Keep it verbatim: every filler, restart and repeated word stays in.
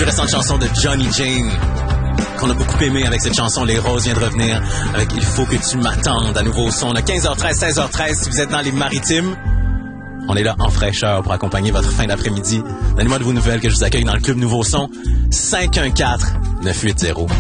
plus récente chanson de Johnny Jane, qu'on a beaucoup aimé avec cette chanson. Les Roses vient de revenir avec Il faut que tu m'attendes à nouveau au son. On a quinze heures treize, seize heures treize si vous êtes dans les Maritimes. On est là en fraîcheur pour accompagner votre fin d'après-midi. Donnez-moi de vos nouvelles que je vous accueille dans le Club Nouveau Son. cinq un quatre neuf huit zéro